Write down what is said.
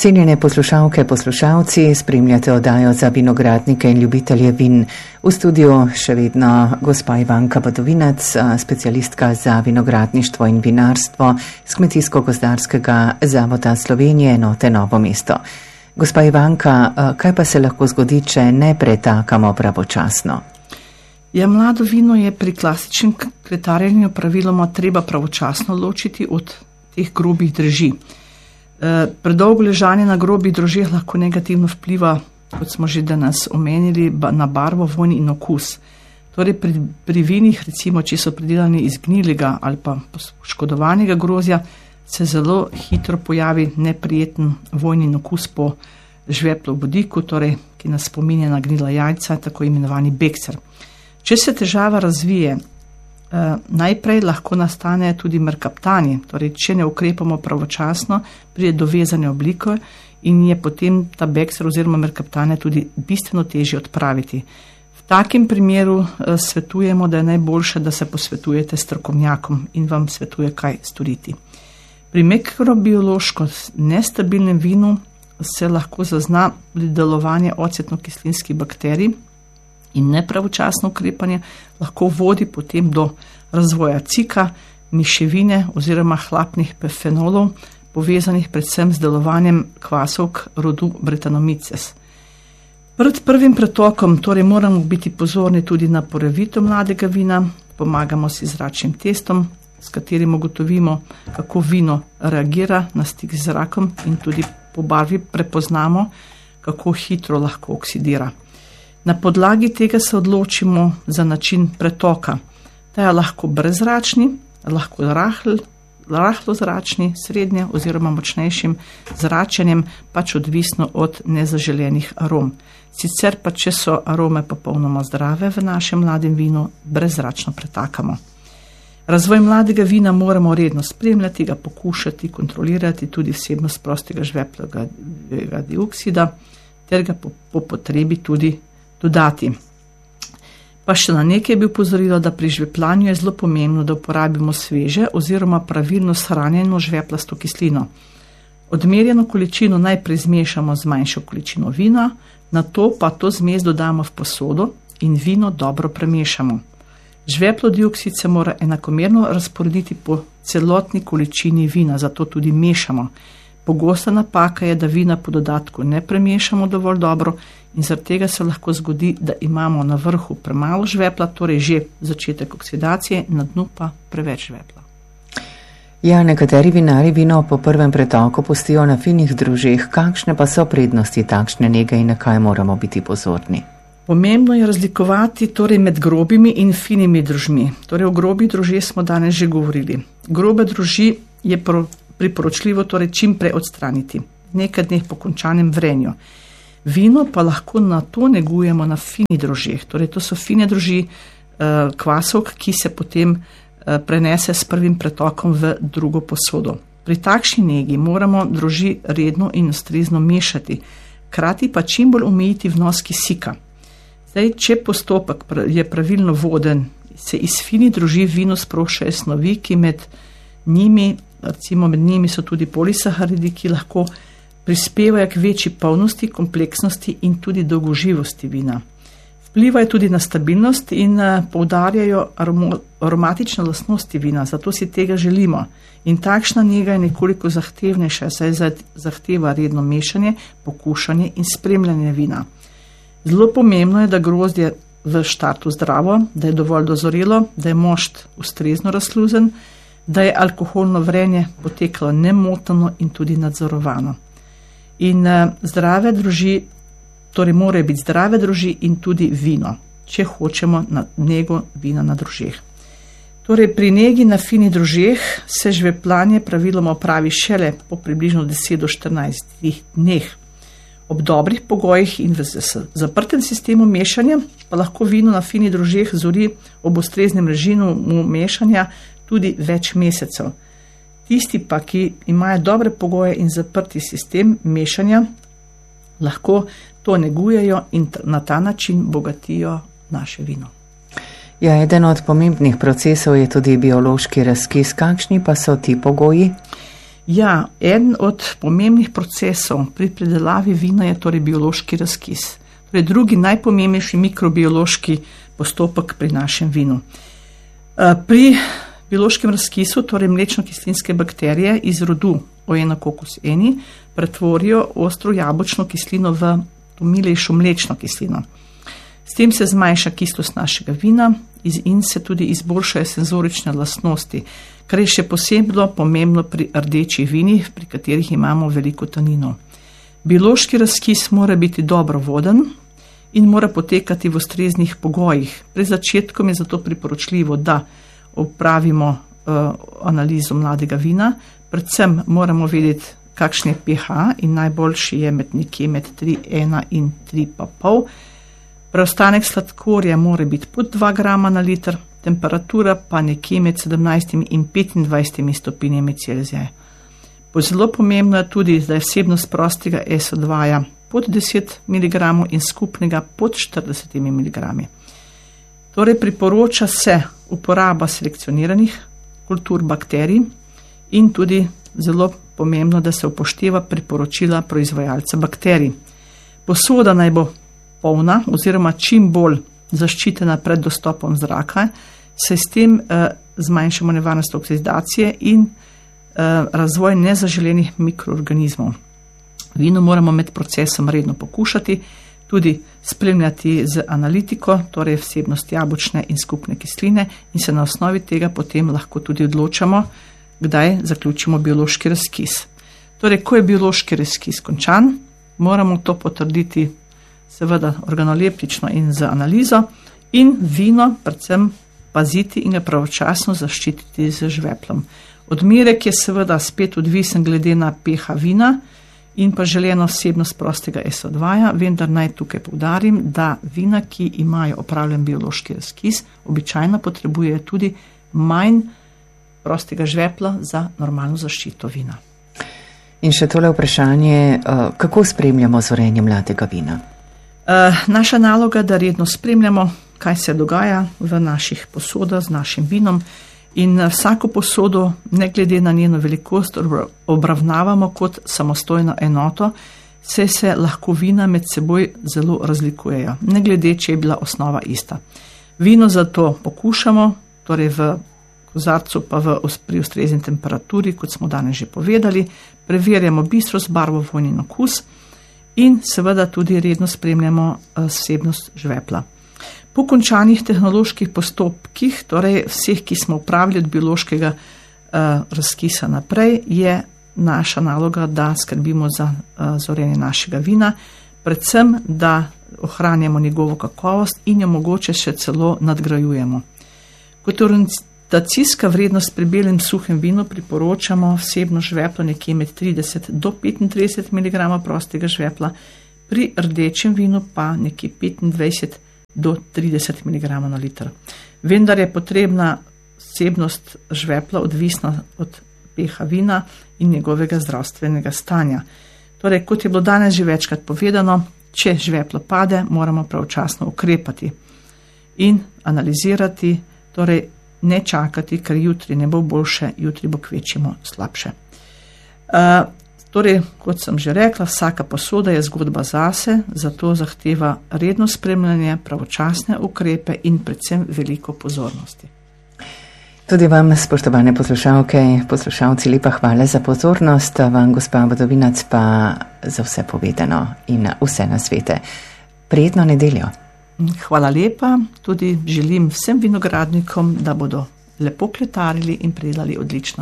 Cenjene poslušalke, poslušalci, spremljate oddajo za vinogradnike in ljubitelje vin. V studiu še vedno gospa Ivanka Badovinac, specialistka za vinogradništvo in vinarstvo z Kmetijsko-gozdarskega zavoda Slovenije, enote Novo mesto. Gospa Ivanka, kaj pa se lahko zgodi, če ne pretakamo pravočasno? Ja, mlado vino je pri klasičnem kletarjenju praviloma treba pravočasno ločiti od teh grobih drži. Predolgo ležanje na grobih drožeh lahko negativno vpliva, kot smo že danes omenili, na barvo, vonj in okus. Torej pri vinih, recimo, če so pridelani iz gnilega ali pa poškodovanega grozdja, se zelo hitro pojavi neprijeten vonj in okus po žveplu v bodiku, torej, ki nas spominja na gnila jajca, tako imenovani bekser. Če se težava razvije, najprej lahko nastane tudi merkaptanje, torej če ne ukrepamo pravočasno, pride do vezane oblike in je potem ta bekser oziroma merkaptanje tudi bistveno težje odpraviti. V takem primeru svetujemo, da je najboljše, da se posvetujete strokovnjakom in vam svetuje, kaj storiti. Pri mikrobiološko nestabilnem vinu se lahko zazna delovanje ocetno-kislinskih bakterij, in nepravočasno ukrepanje lahko vodi potem do razvoja cika, miševine oziroma hlapnih fenolov, povezanih predvsem z delovanjem kvasovk rodu Brettanomyces. Pred prvim pretokom torej moramo biti pozorni tudi na porevitev mladega vina, pomagamo si zračnim testom, s katerim ugotovimo, kako vino reagira na stik z zrakom in tudi po barvi prepoznamo, kako hitro lahko oksidira. Na podlagi tega se odločimo za način pretoka. Ta je lahko brezračni, lahko rahlo zračni, srednje oziroma močnejšim zračenjem, pač odvisno od nezaželenih arom. Sicer pa, če so arome popolnoma zdrave v našem mladem vinu, brezračno pretakamo. Razvoj mladega vina moramo redno spremljati, ga pokušati kontrolirati, tudi vsebnost prostega žveplovega dioksida, ter ga po potrebi tudi dodati. Pa še na nekaj bi upozorila, da pri žvepljanju je zelo pomembno, da uporabimo sveže oziroma pravilno shranjeno žveplasto kislino. Odmerjeno količino najprej zmešamo z manjšo količino vina, nato pa to zmes dodamo v posodo in vino dobro premešamo. Žveplov dioksid se mora enakomerno razporediti po celotni količini vina, zato tudi mešamo. Pogosta napaka je, da vina po dodatku ne premešamo dovolj dobro in zaradi tega se lahko zgodi, da imamo na vrhu premalo žvepla, torej že začetek oksidacije, na dnu pa preveč žvepla. Ja, nekateri vinari vino po prvem pretoku pustijo na finih drožeh. Kakšne pa so prednosti takšne nege in na kaj moramo biti pozorni? Pomembno je razlikovati torej med grobimi in finimi drožmi. Torej o grobih drožeh smo danes že govorili. Grobe droži je priporočljivo torej čim prej odstraniti, nekaj dneh po končanem vrenju. Vino pa lahko na to negujemo na fini drožeh, torej to so fine droži kvasovk, ki se potem prenese s prvim pretokom v drugo posodo. Pri takšni negi moramo droži redno in ustrezno mešati, hkrati pa čim bolj omejiti vnos kisika. Zdaj, če postopek je pravilno voden, se iz fini droži vino sproščajo snovi, ki med njimi so tudi polisaharidi, ki lahko prispevajo k večji polnosti, kompleksnosti in tudi dolgoživosti vina. Vplivajo tudi na stabilnost in poudarjajo aromatične lastnosti vina, zato si tega želimo. In takšna njega je nekoliko zahtevnejša, saj zahteva redno mešanje, pokušanje in spremljanje vina. Zelo pomembno je, da grozdje v štartu zdravo, da je dovolj dozorelo, da je mošt ustrezno razsluzen, da je alkoholno vrenje potekalo nemoteno in tudi nadzorovano. In zdrave droži, torej morajo biti zdrave droži in tudi vino, če hočemo nego vina na drožeh. Torej pri negi na fini drožeh se žvepljanje praviloma opravi šele po približno 10 do 14 dneh. Ob dobrih pogojih in v zaprtem sistemu mešanja pa lahko vino na fini drožeh zori ob ustreznem režimu mešanja tudi več mesecev. Tisti pa, ki imajo dobre pogoje in zaprti sistem mešanja, lahko to negujejo in na ta način bogatijo naše vino. Ja, eden od pomembnih procesov je tudi biološki razkis. Kakšni pa so ti pogoji? Ja, eden od pomembnih procesov pri predelavi vina je torej biološki razkis. Torej drugi najpomembnejši mikrobiološki postopek pri našem vinu. Pri biološkem razkisu, torej mlečno-kislinske bakterije iz rodu Oenococcus eni pretvorijo ostro jabolčno kislino v milejšo mlečno kislino. S tem se zmanjša kislost našega vina in se tudi izboljšajo senzorične lastnosti, kar je še posebno pomembno pri rdečih vinih, pri katerih imamo veliko taninov. Biološki razkis mora biti dobro voden in mora potekati v ustreznih pogojih. Pred začetkom je zato priporočljivo, da opravimo analizo mladega vina. Predvsem moramo vedeti, kakšen je pH in najboljši je nekje med 3,1 in 3,5. Preostanek sladkorja mora biti pod 2 grama na liter, temperatura pa nekje med 17 in 25 stopinjami Celzija. Zelo pomembno je tudi, da je vsebnost prostega SO2 pod 10 mg in skupnega pod 40 mg. Torej priporoča se uporaba selekcioniranih kultur bakterij in tudi zelo pomembno, da se upošteva priporočila proizvajalca bakterij. Posoda naj bo polna oziroma čim bolj zaščitena pred dostopom zraka, saj s tem zmanjšamo nevarnost oksidacije in razvoj nezaželenih mikroorganizmov. Vino moramo med procesom redno pokušati, tudi spremljati z analitiko, torej vsebnost jabolčne in skupne kisline, in se na osnovi tega potem lahko tudi odločamo, kdaj zaključimo biološki razkis. Torej, ko je biološki razkis končan, moramo to potrditi seveda organoleptično in z analizo in vino predvsem paziti in ga pravočasno zaščititi z žveplom. Odmerek je seveda spet odvisen glede na pH vina in pa želeno vsebnost prostega SO2, vendar naj tukaj poudarim, da vina, ki imajo opravljen biološki razkis, običajno potrebujejo tudi manj prostega žvepla za normalno zaščito vina. In še tole vprašanje, kako spremljamo zorenje mladega vina? Naša naloga je, da redno spremljamo, kaj se dogaja v naših posodah z našim vinom in vsako posodo, ne glede na njeno velikost, obravnavamo kot samostojno enoto, saj se lahko vina med seboj zelo razlikujejo, ne glede, če je bila osnova ista. Vino zato pokušamo, torej v kozarcu pa pri ustrezni temperaturi, kot smo danes že povedali, preverjamo bistrost, barvo, vonj in okus in seveda tudi redno spremljamo vsebnost žvepla. Po končanih tehnoloških postopkih, torej vseh, ki smo upravili od biološkega razkisa naprej, je naša naloga, da skrbimo za zorenje našega vina, predvsem, da ohranjamo njegovo kakovost in jo mogoče še celo nadgrajujemo. Kot orientacijska vrednost pri belem suhem vinu priporočamo vsebno žveplo nekje med 30 do 35 mg prostega žvepla, pri rdečem vinu pa nekje 25 do 30 mg na liter. Vendar je potrebna vsebnost žvepla odvisna od pH vina in njegovega zdravstvenega stanja. Torej, kot je bilo danes že večkrat povedano, če žveplo pade, moramo pravočasno ukrepati in analizirati, torej ne čakati, ker jutri ne bo boljše, jutri bo kvečjemu slabše. Torej, kot sem že rekla, vsaka posoda je zgodba zase, zato zahteva redno spremljanje, pravočasne ukrepe in predvsem veliko pozornosti. Tudi vam, spoštovane poslušalke, poslušalci, lepa hvala za pozornost, vam, gospa Badovinac, pa za vse povedano in vse nasvete. Prijetno nedeljo. Hvala lepa, tudi želim vsem vinogradnikom, da bodo lepo kletarili in pridelali odlično